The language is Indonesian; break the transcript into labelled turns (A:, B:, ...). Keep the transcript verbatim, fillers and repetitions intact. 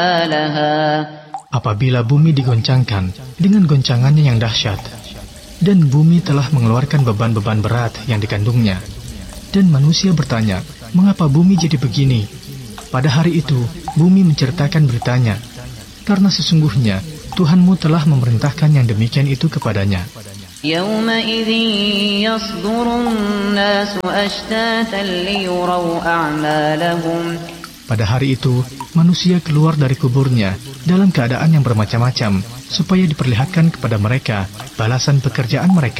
A: Apabila bumi digoncangkan dengan goncangannya yang dahsyat, dan bumi telah mengeluarkan beban-beban berat yang dikandungnya, dan manusia bertanya, mengapa bumi jadi begini? Pada hari itu, bumi menceritakan beritanya, karena sesungguhnya Tuhanmu telah memerintahkan yang demikian itu kepadanya. Pada hari itu, manusia keluar dari kuburnya dalam keadaan yang bermacam-macam, supaya diperlihatkan kepada mereka balasan pekerjaan mereka.